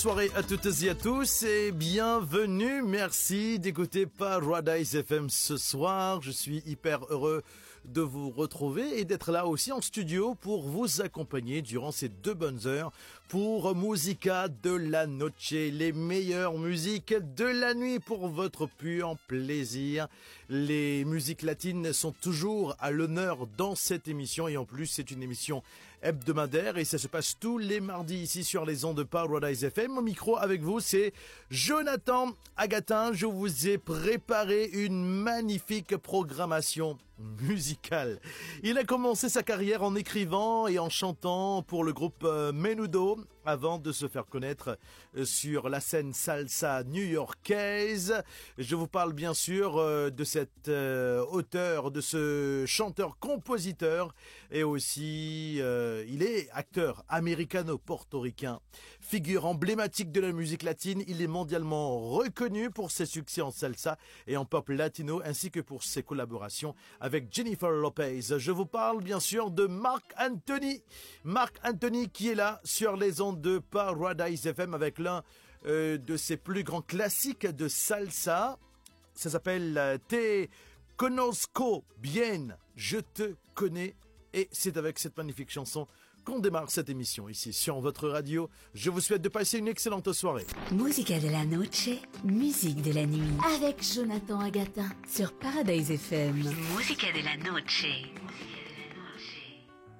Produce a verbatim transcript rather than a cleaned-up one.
Soirée à toutes et à tous et bienvenue, merci d'écouter Paradise F M ce soir. Je suis hyper heureux de vous retrouver et d'être là aussi en studio pour vous accompagner durant ces deux bonnes heures pour Musica de la Noche, les meilleures musiques de la nuit pour votre pur plaisir. Les musiques latines sont toujours à l'honneur dans cette émission et en plus c'est une émission hebdomadaire et ça se passe tous les mardis ici sur les ondes de Paradise F M. Au micro avec vous, c'est Jonathan Agatin. Je vous ai préparé une magnifique programmation musicale. Il a commencé sa carrière en écrivant et en chantant pour le groupe Menudo avant de se faire connaître sur la scène salsa new-yorkaise. Je vous parle bien sûr de cet auteur, de ce chanteur-compositeur et aussi euh, il est acteur américano-portoricain. Figure emblématique de la musique latine, il est mondialement reconnu pour ses succès en salsa et en pop latino ainsi que pour ses collaborations avec Jennifer Lopez. Je vous parle bien sûr de Marc Anthony. Marc Anthony qui est là sur les ondes de Paradise F M avec l'un euh, de ses plus grands classiques de salsa. Ça s'appelle euh, Te Conozco Bien, je te connais. Et c'est avec cette magnifique chanson qu'on démarre cette émission ici sur votre radio. Je vous souhaite de passer une excellente soirée. Musica de la Noche, musique de la nuit. Avec Jonathan Agatin sur Paradise F M. Musica de la Noche.